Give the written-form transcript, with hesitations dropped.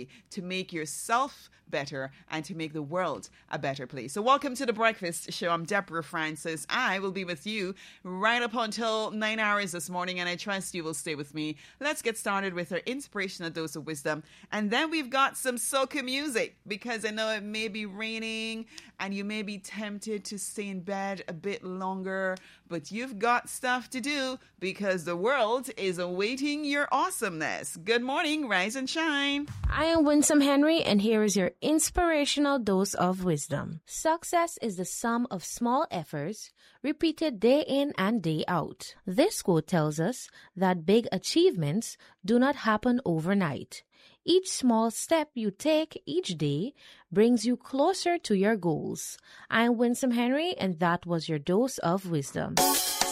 way to make yourself better and to make the world a better place. So welcome to The Breakfast Show. I'm Deborah Francis. I will be with you right up until 9 hours this morning, and I trust you will stay with me. Let's get started with our inspirational dose of wisdom. And then we've got some soca music, because I know it may be raining and you may be tempted to stay in bed a bit longer, but you've got stuff to do because the world is awaiting your awesomeness. Good morning, rise and shine. I am Winsome Henry, and here is your inspirational dose of wisdom. Success is the sum of small efforts repeated day in and day out. This quote tells us that big achievements do not happen overnight. Each small step you take each day brings you closer to your goals. I'm Winsome Henry, and that was your dose of wisdom.